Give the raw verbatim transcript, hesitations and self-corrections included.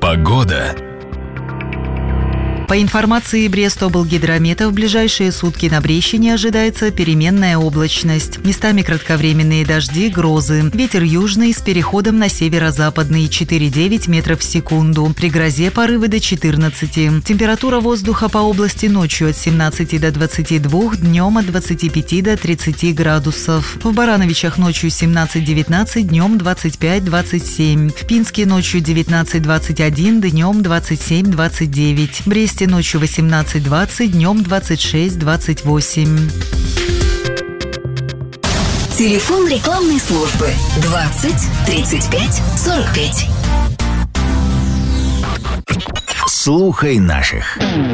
Погода. По информации Брестоблгидромета, в ближайшие сутки на Брещине ожидается переменная облачность. Местами кратковременные дожди, грозы. Ветер южный с переходом на северо-западный четыре-девять метров в секунду. При грозе порывы до четырнадцати. Температура воздуха по области ночью от семнадцати до двадцати двух, днем от двадцати пяти до тридцати градусов. В Барановичах ночью семнадцать-девятнадцать, днем двадцать пять-двадцать семь. В Пинске ночью девятнадцать-двадцать один, днем двадцать семь-двадцать девять. В Бресте ночью восемнадцать-двадцать, днем двадцать шесть-двадцать восемь. Телефон рекламной службы двадцать тридцать пять сорок пять. Слухай наших.